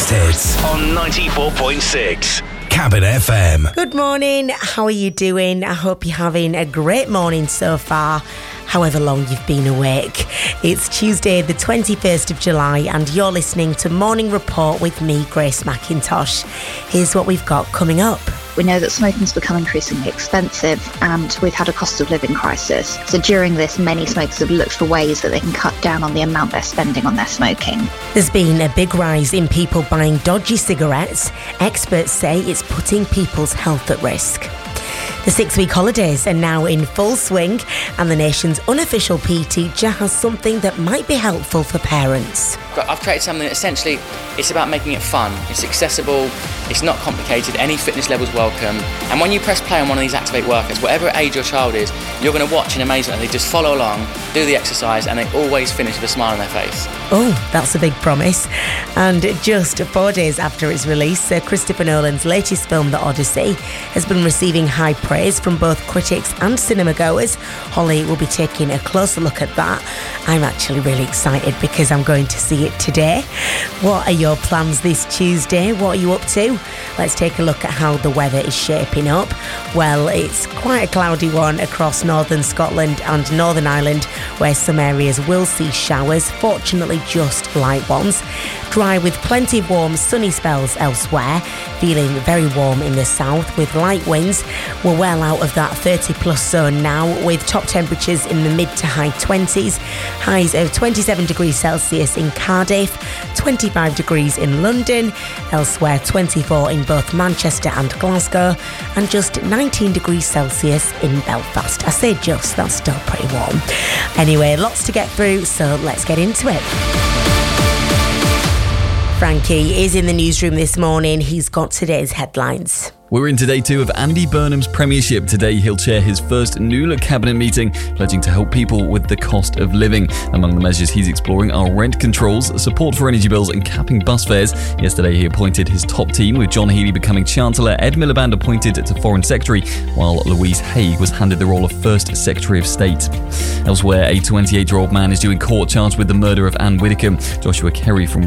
Breakfast Hits on 94.6 Cabin FM. Good morning, how are you doing? I hope you're having a great morning so far, however long you've been awake. It's Tuesday the 21st of July and you're listening to Morning Report with me, Grace McIntosh. Here's what we've got coming up. We know that smoking's become increasingly expensive and we've had a cost of living crisis. So during this, many smokers have looked for ways that they can cut down on the amount they're spending on their smoking. There's been a big rise in people buying dodgy cigarettes. Experts say it's putting people's health at risk. The 6-week holidays are now in full swing and the nation's unofficial PE teacher has something that might be helpful for parents. I've created something that essentially it's about making it fun, it's accessible, it's not complicated, any fitness level's welcome. And when you press play on one of these Activate workouts, whatever age your child is, you're going to watch in amazement and they just follow along, do the exercise and they always finish with a smile on their face. Oh, that's a big promise. And just 4 days after its release, Christopher Nolan's latest film, The Odyssey, has been receiving high praise from both critics and cinema goers. Holly will be taking a closer look at that. I'm actually really excited because I'm going to see it today. What are your plans this Tuesday? What are you up to? Let's take a look at how the weather is shaping up. Well, it's quite a cloudy one across northern Scotland and Northern Ireland, where some areas will see showers, fortunately just light ones. Dry with plenty of warm, sunny spells elsewhere. Feeling very warm in the south with light winds. We're well out of that 30 plus zone now with top temperatures in the mid to high 20s. Highs of 27 degrees Celsius in Cardiff, 25 degrees in London, elsewhere 24 in both Manchester and Glasgow, and just 19 degrees Celsius in Belfast. I say just, that's still pretty warm. Anyway, lots to get through, so let's get into it. Frankie is in the newsroom this morning. He's got today's headlines. We're into day 2 of Andy Burnham's premiership. Today he'll chair his first New Look cabinet meeting, pledging to help people with the cost of living. Among the measures he's exploring are rent controls, support for energy bills and capping bus fares. Yesterday he appointed his top team, with John Healey becoming Chancellor, Ed Miliband appointed to Foreign Secretary, while Louise Haigh was handed the role of First Secretary of State. Elsewhere, a 28-year-old man is due in court charged with the murder of Anne Widdecombe. Joshua Kerry from